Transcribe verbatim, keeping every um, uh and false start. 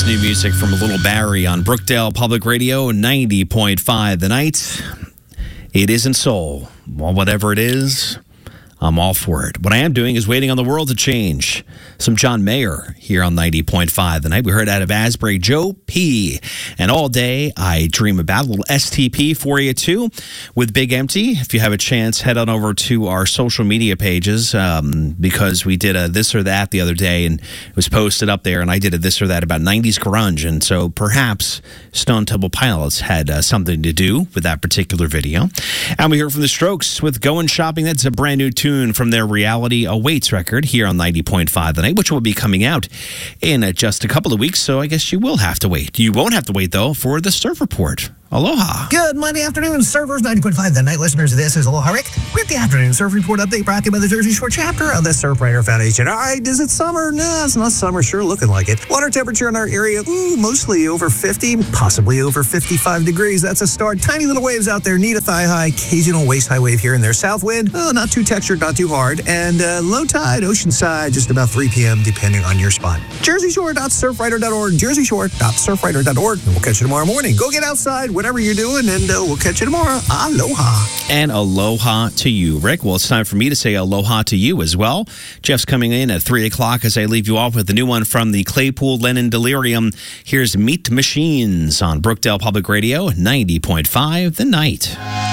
new music from Little Barry on Brookdale Public Radio, ninety point five The Night. It isn't soul. Well, whatever it is, I'm all for it. What I am doing is waiting on the world to change. Some John Mayer here on ninety point five The Night. We heard out of Asbury, Joe P. And all day, I dream about a little S T P for you, too, with Big Empty. If you have a chance, head on over to our social media pages, um, because we did a this or that the other day, and it was posted up there, and I did a this or that about nineties grunge. And so perhaps Stone Temple Pilots had uh, something to do with that particular video. And we heard from The Strokes with Going Shopping. That's a brand new tune from their Reality Awaits record here on ninety point five The Night, which will be coming out in uh, just a couple of weeks, so I guess you will have to wait. You won't have to wait, though, for the Surf Report. Aloha. Good Monday afternoon, surfers. ninety point five The Night listeners. This is Aloha Rick with the Afternoon Surf Report update brought to you by the Jersey Shore chapter of the Surfrider Foundation. All right, is it summer? No, it's not summer. Sure looking like it. Water temperature in our area, ooh, mostly over fifty, possibly over fifty-five degrees. That's a start. Tiny little waves out there. Need a thigh high. Occasional waist high wave here and there. South wind, oh, not too textured, not too hard. And uh, low tide, ocean side, just about three p.m. depending on your spot. jersey shore dot surfrider dot org. jersey shore dot surfrider dot org. And we'll catch you tomorrow morning. Go get outside, whatever you're doing, and And uh, we'll catch you tomorrow. Aloha. And aloha to you, Rick. Well, it's time for me to say aloha to you as well. Jeff's coming in at three o'clock as I leave you off with the new one from the Claypool Lennon Delirium. Here's Meat Machines on Brookdale Public Radio, ninety point five The Night.